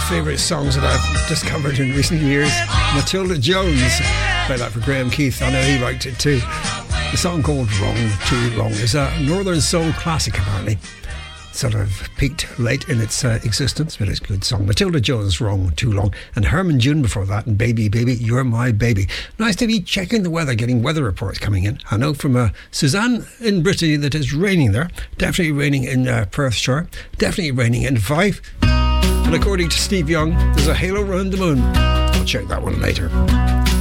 favourite songs that I've discovered in recent years. Matilda Jones, played that for Graham Keith. I know he liked it too. The song called Wrong Too Long is a Northern Soul classic, apparently. Sort of peaked late in its existence, but it's a good song. Matilda Jones, Wrong Too Long, and Herman June before that, and Baby Baby, You're My Baby. Nice to be checking the weather, getting weather reports coming in. I know from Suzanne in Brittany that it's raining there. Definitely raining in Perthshire. Definitely raining in Fife. And according to Steve Young, there's a halo around the moon. I'll check that one later.